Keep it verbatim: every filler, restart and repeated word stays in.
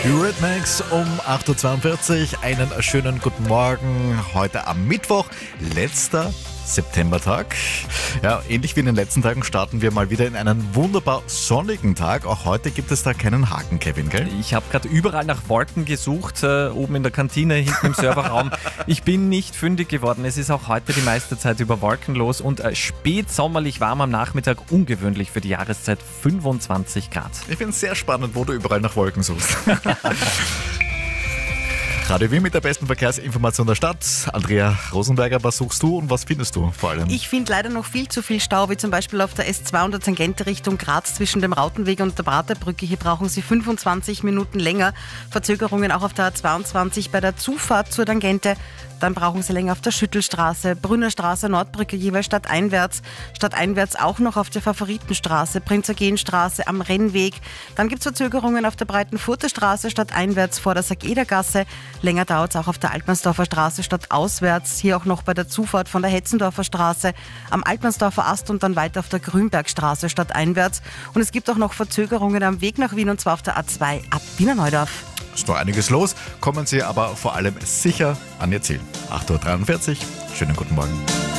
Eurythmics um acht Uhr zweiundvierzig. Einen schönen guten Morgen. Heute am Mittwoch, letzter Septembertag. Ja, ähnlich wie in den letzten Tagen starten wir mal wieder in einen wunderbar sonnigen Tag. Auch heute gibt es da keinen Haken, Kevin, gell? Ich habe gerade überall nach Wolken gesucht, äh, oben in der Kantine, hinten im Serverraum. Ich bin nicht fündig geworden. Es ist auch heute die meiste Zeit über wolkenlos und äh, spätsommerlich warm am Nachmittag, ungewöhnlich für die Jahreszeit, fünfundzwanzig Grad. Ich finde es sehr spannend, wo du überall nach Wolken suchst. Radio Wien mit der besten Verkehrsinformation der Stadt. Andrea Rosenberger, was suchst du und was findest du vor allem? Ich finde leider noch viel zu viel Stau, wie zum Beispiel auf der S zwei und der Tangente Richtung Graz zwischen dem Rautenweg und der Praterbrücke. Hier brauchen Sie fünfundzwanzig Minuten länger. Verzögerungen auch auf der A zweiundzwanzig bei der Zufahrt zur Tangente. Dann brauchen Sie länger auf der Schüttelstraße, Brünnerstraße, Nordbrücke jeweils stadteinwärts. Stadteinwärts auch noch auf der Favoritenstraße, Prinz-Eugen-Straße am Rennweg. Dann gibt es Verzögerungen auf der Breitenfurter Straße stadteinwärts vor der Sagedergasse. Länger dauert es auch auf der Altmannsdorfer Straße stadtauswärts. Hier auch noch bei der Zufahrt von der Hetzendorfer Straße am Altmannsdorfer Ast und dann weiter auf der Grünbergstraße stadteinwärts. Und es gibt auch noch Verzögerungen am Weg nach Wien und zwar auf der A zwei ab Wiener Neudorf. Ist noch einiges los, kommen Sie aber vor allem sicher an Ihr Ziel. acht Uhr dreiundvierzig, schönen guten Morgen.